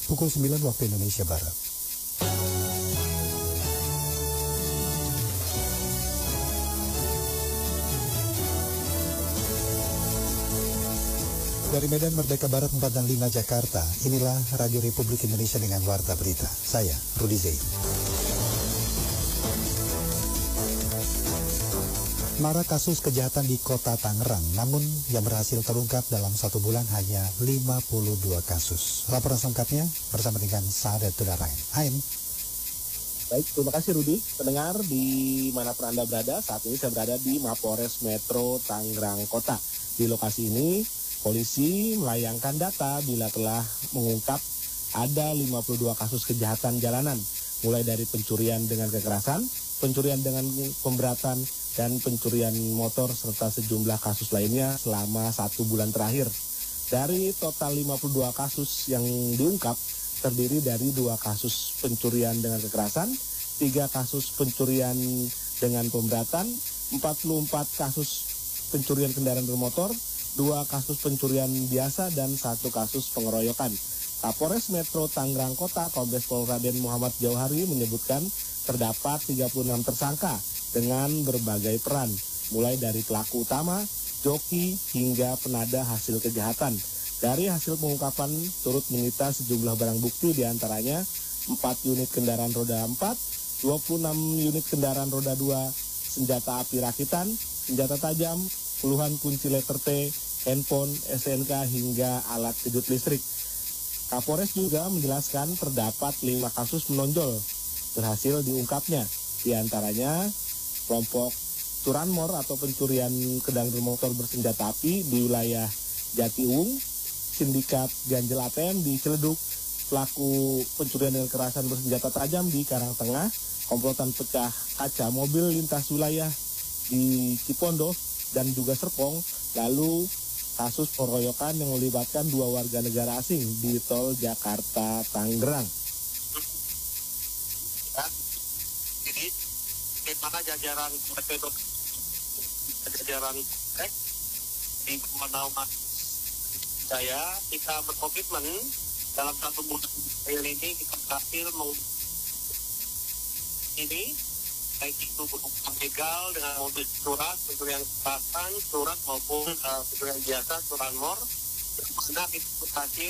pukul 9 waktu Indonesia Barat. Dari Medan Merdeka Barat 4 dan 5 Jakarta, inilah Radio Republik Indonesia dengan Warta Berita. Saya, Rudi Zain. Marak kasus kejahatan di kota Tangerang, namun yang berhasil terungkap dalam 1 bulan hanya 52 kasus. Laporan selengkapnya bersama dengan Sahadat Tudarain. Ain. Baik, terima kasih Rudi. Pendengar di manapun Anda berada, saat ini saya berada di Mapores Metro Tangerang Kota. Di lokasi ini, polisi melayangkan data bila telah mengungkap ada 52 kasus kejahatan jalanan, mulai dari pencurian dengan kekerasan, pencurian dengan pemberatan, dan pencurian motor serta sejumlah kasus lainnya selama 1 bulan terakhir. Dari total 52 kasus yang diungkap, terdiri dari 2 kasus pencurian dengan kekerasan, 3 kasus pencurian dengan pemberatan, 44 kasus pencurian kendaraan bermotor, 2 kasus pencurian biasa, dan 1 kasus pengeroyokan. Kapolres Metro Tangerang Kota, Kombes Pol Raden Muhammad Jauhari menyebutkan terdapat 36 tersangka dengan berbagai peran, mulai dari pelaku utama, joki, hingga penada hasil kejahatan. Dari hasil pengungkapan turut menyita sejumlah barang bukti, diantaranya 4 unit kendaraan roda 4, 26 unit kendaraan roda 2, senjata api rakitan, senjata tajam, puluhan kunci letter T, handphone, SNK, hingga alat kejut listrik. Kapolres juga menjelaskan terdapat 5 kasus menonjol berhasil diungkapnya, diantaranya kelompok curanmor atau pencurian kendaraan bermotor bersenjata api di wilayah Jatiung, sindikat ganjel ATM di Ciledug, pelaku pencurian dengan kekerasan bersenjata tajam di Karangtengah, komplotan pecah kaca mobil lintas wilayah di Cipondo dan juga Serpong, lalu kasus pengeroyokan yang melibatkan 2 warga negara asing di tol Jakarta Tangerang. Jadi, bagaimana jajaran di naungan saya, kita berkomitmen dalam 1 bulan ini kita berhasil ini, baik itu berupa begal dengan mobil surat, pencurian kekerasan, surat maupun pencurian biasa, curanmor, yang mana itu berhasil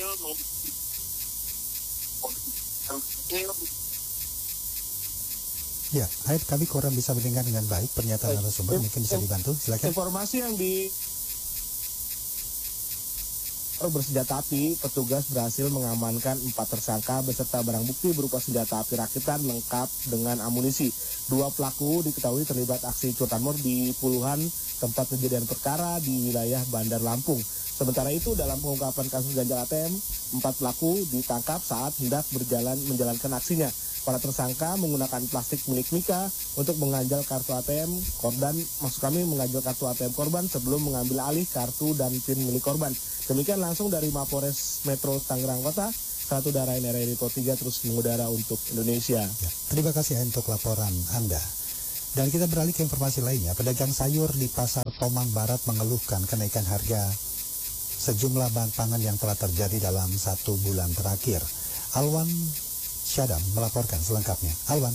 Ya, Aid, kami kurang bisa mendengar dengan baik pernyataan narasumber, mungkin bisa dibantu, silakan. Informasi yang bersenjata api, petugas berhasil mengamankan 4 tersangka beserta barang bukti berupa senjata api rakitan lengkap dengan amunisi. 2 pelaku diketahui terlibat aksi curanmor di puluhan tempat kejadian perkara di wilayah Bandar Lampung. Sementara itu, dalam pengungkapan kasus ganjal ATM, 4 pelaku ditangkap saat hendak menjalankan aksinya. Para tersangka menggunakan plastik milik Mika untuk mengganjal kartu ATM mengganjal kartu ATM korban sebelum mengambil alih kartu dan PIN milik korban. Demikian langsung dari Mapores Metro Tangerang Kota, satu Darain RRI Pro 3 terus mengudara untuk Indonesia. Ya, terima kasih untuk laporan Anda. Dan kita beralih ke informasi lainnya. Pedagang sayur di Pasar Tomang Barat mengeluhkan kenaikan harga sejumlah bahan pangan yang telah terjadi dalam 1 bulan terakhir. Alwan Syadam melaporkan selengkapnya. Alwan.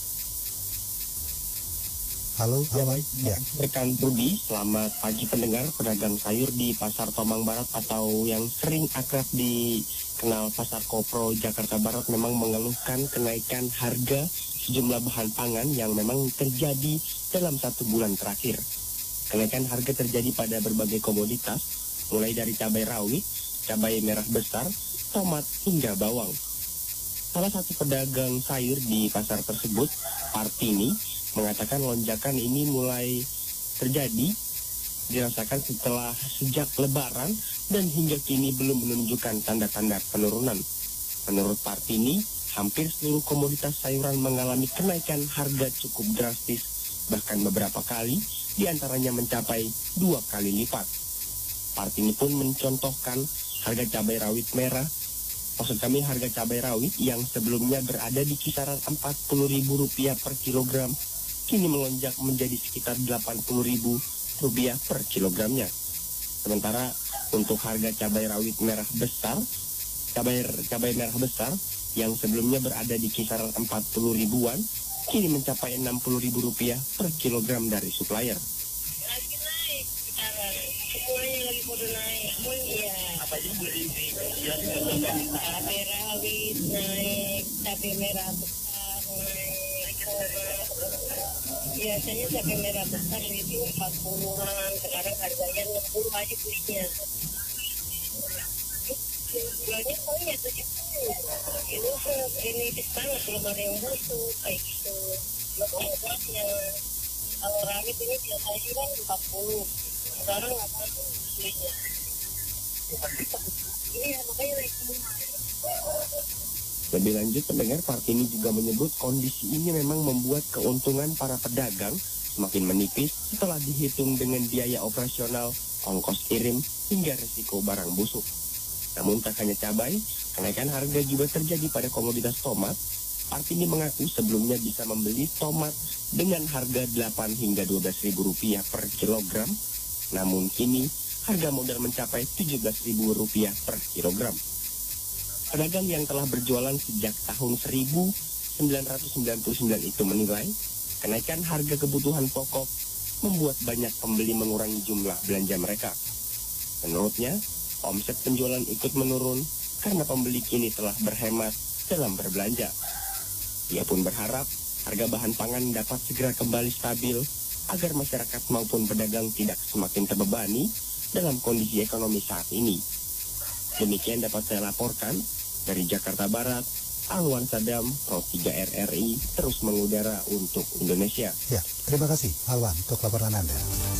Halo, Alwan. Ya. Rekan Rudi, selamat pagi pendengar. Pedagang sayur di Pasar Tomang Barat atau yang sering akrab dikenal Pasar Kopro Jakarta Barat memang mengeluhkan kenaikan harga sejumlah bahan pangan yang memang terjadi dalam 1 bulan terakhir. Kenaikan harga terjadi pada berbagai komoditas, mulai dari cabai rawit, cabai merah besar, tomat, hingga bawang. Salah satu pedagang sayur di pasar tersebut, Partini, mengatakan lonjakan ini mulai terjadi dirasakan sejak Lebaran dan hingga kini belum menunjukkan tanda-tanda penurunan. Menurut Partini, hampir seluruh komoditas sayuran mengalami kenaikan harga cukup drastis, bahkan beberapa kali diantaranya mencapai 2 kali lipat. Partini pun mencontohkan harga cabai rawit merah, harga cabai rawit yang sebelumnya berada di kisaran Rp40.000 per kilogram, kini melonjak menjadi sekitar Rp80.000 per kilogramnya. Sementara untuk harga cabai rawit merah besar cabai merah besar yang sebelumnya berada di kisaran 40 ribuan, kini mencapai Rp60.000 per kilogram dari supplier. Lagi naik sekarang, semuanya lagi pada naik. Iya. Apa aja boleh naik? Cabai rawit naik, cabai merah besar naik. Biasanya cabai merah besar itu 40-an, sekarang harganya 60 aja belinya. Jualnya paling ya 70. Itu ini banget, belum ada yang busuk kayak gitu. Belum obatnya. Kalau rawit ini biasanya kan 40. Sekarang nggak tahu belinya. Iya, makanya naik semua. Lebih lanjut, pendengar, Partini juga menyebut kondisi ini memang membuat keuntungan para pedagang semakin menipis setelah dihitung dengan biaya operasional, ongkos kirim, hingga risiko barang busuk. Namun tak hanya cabai, kenaikan harga juga terjadi pada komoditas tomat. Partini mengaku sebelumnya bisa membeli tomat dengan harga 8 hingga Rp12.000 per kilogram, namun kini harga modal mencapai Rp17.000 per kilogram. Pedagang yang telah berjualan sejak tahun 1999 itu menilai kenaikan harga kebutuhan pokok membuat banyak pembeli mengurangi jumlah belanja mereka. Menurutnya, omset penjualan ikut menurun karena pembeli kini telah berhemat dalam berbelanja. Ia pun berharap harga bahan pangan dapat segera kembali stabil agar masyarakat maupun pedagang tidak semakin terbebani dalam kondisi ekonomi saat ini. Demikian dapat saya laporkan dari Jakarta Barat. Alwan Sadam, Pro 3 RRI, terus mengudara untuk Indonesia. Ya, terima kasih Alwan untuk laporan Anda.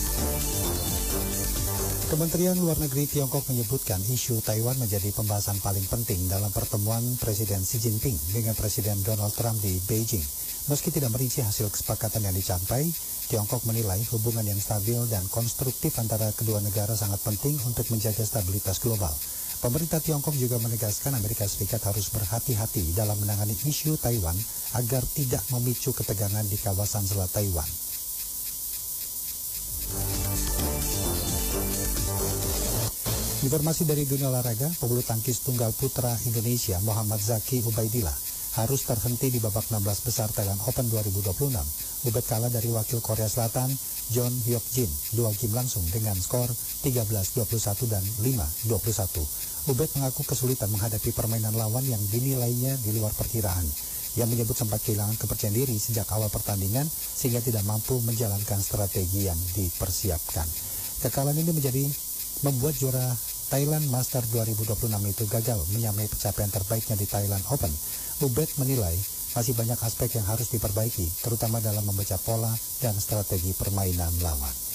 Kementerian Luar Negeri Tiongkok menyebutkan isu Taiwan menjadi pembahasan paling penting dalam pertemuan Presiden Xi Jinping dengan Presiden Donald Trump di Beijing. Meski tidak merinci hasil kesepakatan yang dicapai, Tiongkok menilai hubungan yang stabil dan konstruktif antara kedua negara sangat penting untuk menjaga stabilitas global. Pemerintah Tiongkok juga menegaskan Amerika Serikat harus berhati-hati dalam menangani isu Taiwan agar tidak memicu ketegangan di kawasan Selat Taiwan. Informasi dari dunia olahraga, pebulu tangkis tunggal putra Indonesia Muhammad Zaki Ubaidillah harus terhenti di babak 16 besar Thailand Open 2026. Ubed kalah dari wakil Korea Selatan John Hyuk Jin 2 game langsung dengan skor 13-21 dan 5-21. Ubed mengaku kesulitan menghadapi permainan lawan yang dinilainya di luar perkiraan. Ia menyebut sempat kehilangan kepercayaan diri sejak awal pertandingan sehingga tidak mampu menjalankan strategi yang dipersiapkan. Kekalahan ini membuat juara Thailand Master 2026 itu gagal menyamai pencapaian terbaiknya di Thailand Open. Ubed menilai masih banyak aspek yang harus diperbaiki, terutama dalam membaca pola dan strategi permainan lawan.